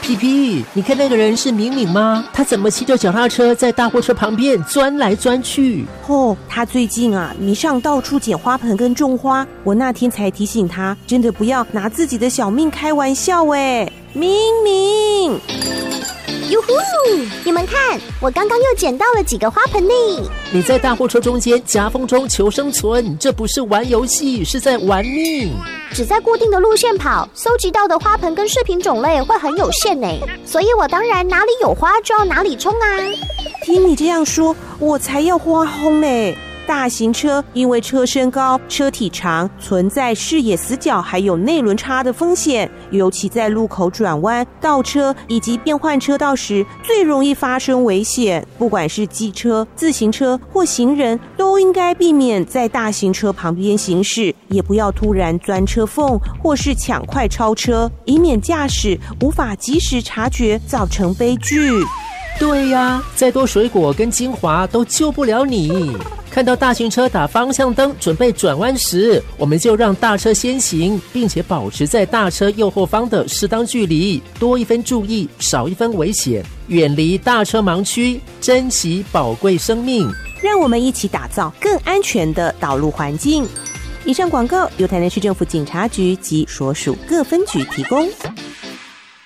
皮皮，你看那个人是敏敏吗？他怎么骑着脚踏车在大货车旁边钻来钻去？ 他最近迷上到处捡花盆跟种花，我那天才提醒他，真的不要拿自己的小命开玩笑哎。敏敏， 哟呼！你们看，我刚刚又捡到了几个花盆呢。 你在大货车中间夹缝中求生存，这不是玩游戏，是在玩命。 只在固定的路线跑，搜集到的花盆跟饰品种类会很有限呢，所以我当然哪里有花就要哪里冲啊。 听你这样说，我才要花轰嘞。大型车因为车身高、车体长，存在视野死角还有内轮差的风险，尤其在路口转弯、倒车以及变换车道时，最容易发生危险。不管是机车、自行车或行人，都应该避免在大型车旁边行驶，也不要突然钻车缝或是抢快超车，以免驾驶无法及时察觉，造成悲剧。 对呀，再多水果跟精华都救不了你。看到大型车打方向灯准备转弯时，我们就让大车先行，并且保持在大车右后方的适当距离，多一分注意，少一分危险，远离大车盲区，珍惜宝贵生命。 让我们一起打造更安全的道路环境。以上广告由台南市政府警察局及所属各分局提供。